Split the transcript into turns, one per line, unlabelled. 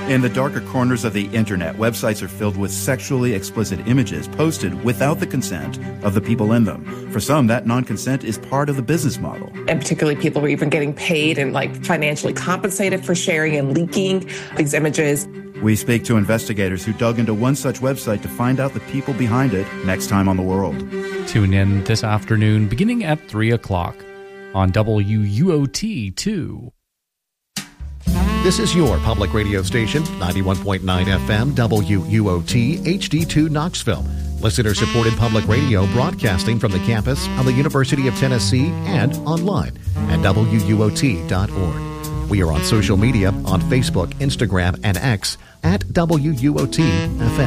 In the darker corners of the internet, websites are filled with sexually explicit images posted without the consent of the people in them. For some, that non-consent is part of the business model.
And particularly people are even getting paid and financially compensated for sharing and leaking these images.
We speak to investigators who dug into one such website to find out the people behind it next time on The World.
Tune in this afternoon beginning at 3 o'clock on WUOT2.
This is your public radio station, 91.9 FM, WUOT, HD2 Knoxville. Listener-supported public radio broadcasting from the campus of the University of Tennessee and online at WUOT.org. We are on social media on Facebook, Instagram, and X at WUOT FM.